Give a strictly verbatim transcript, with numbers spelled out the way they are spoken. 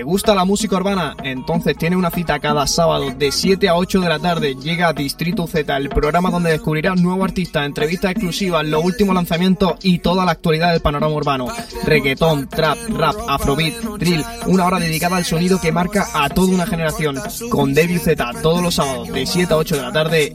¿Te gusta la música urbana? Entonces tiene una cita cada sábado de siete a ocho de la tarde. Llega a Distrito Z, el programa donde descubrirás nuevos artistas, entrevistas exclusivas, los últimos lanzamientos y toda la actualidad del panorama urbano. Reggaetón, trap, rap, afrobeat, drill, una hora dedicada al sonido que marca a toda una generación. Con David Z, todos los sábados de siete a ocho de la tarde